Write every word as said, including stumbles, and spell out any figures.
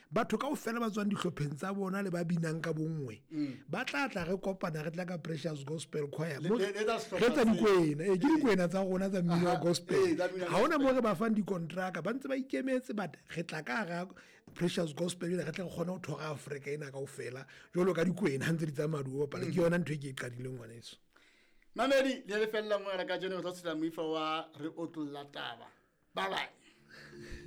batho kaofela ba tswang dihlopheng tsa bona le ba binang ka bongwe ba tla tla re kopana re tla ka Precious Gospel Choir mo re tsa dikwena eh ke dikwena tsa rona tsa mmino wa gospel ha ona mo re ba fang di contract ba ntse ba ikemetse but re tla ka ga Precious Gospel le re tla gona go thoga Africa ina kaofela jolo ka dikwena ntse di tsa maduo pa le ke yona ntwe ke e qadileng ngwaneso mamedi le le fella mo re ka jeno go tla moifa wa re otlolla taba bye bye